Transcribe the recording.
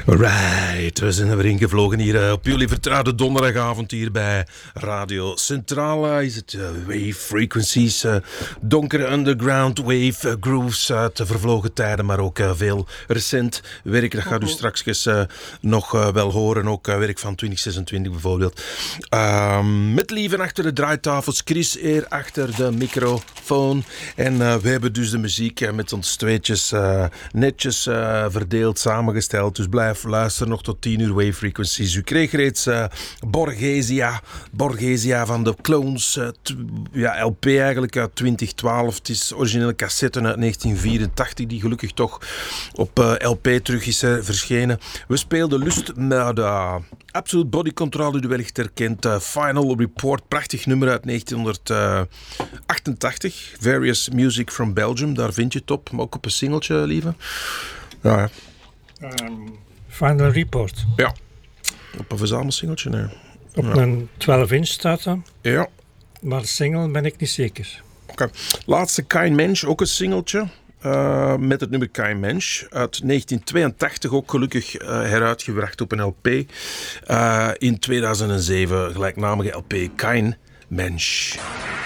Right, we zijn er weer ingevlogen hier op jullie vertrouwde donderdagavond hier bij Radio Centraal. Is het wave frequencies, donkere underground wave grooves uit de vervlogen tijden, maar ook veel recent werk. Dat gaat u straks nog wel horen, ook werk van 2026 bijvoorbeeld. Met Lieven achter de draaitafels, Chris hier achter de microfoon. En we hebben dus de muziek met ons tweetjes netjes verdeeld, samengesteld. Dus blijf luisteren nog tot 10 uur Wave Frequencies. U kreeg reeds Borgesia van de Clones. LP eigenlijk uit 2012. Het is originele cassette uit 1984 die gelukkig toch op LP terug is verschenen. We speelden Lust naar de Absolute Body Control, u wellicht herkent. Final Report, prachtig nummer uit 1988. Various Music from Belgium, daar vind je het op. Maar ook op een singeltje, lieve. Ja. Final Report. Ja, op een verzamelsingeltje. Nee. Op een 12-inch staat dat. Ja. Maar single ben ik niet zeker. Okay. Laatste Kein Mensch, ook een singeltje. Met het nummer Kein Mensch. Uit 1982 ook gelukkig heruitgebracht op een LP. In 2007 gelijknamige LP Kein Mensch.